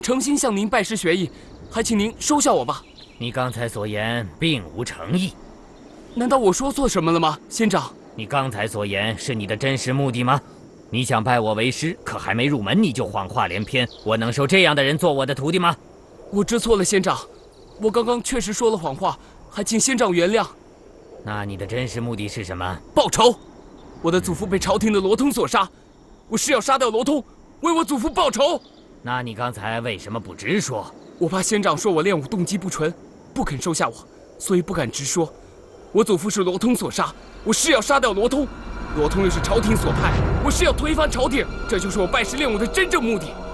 诚心向您拜师学艺，还请您收下我吧。 你刚才所言并无诚意， 难道我说错什么了吗，仙长？ 你刚才所言是你的真实目的吗？你想拜我为师，可还没入门你就谎话连篇，我能收这样的人做我的徒弟吗？ 我知错了，仙长，我刚刚确实说了谎话，还请仙长原谅。 那你的真实目的是什么？ 报仇！我的祖父被朝廷的罗通所杀，我是要杀掉罗通，为我祖父报仇。 那你刚才为什么不直说？ 我怕仙长说我练武动机不纯，不肯收下我，所以不敢直说。我祖父是罗通所杀，我是要杀掉罗通又是朝廷所派，我是要推翻朝廷，这就是我拜师练武的真正目的。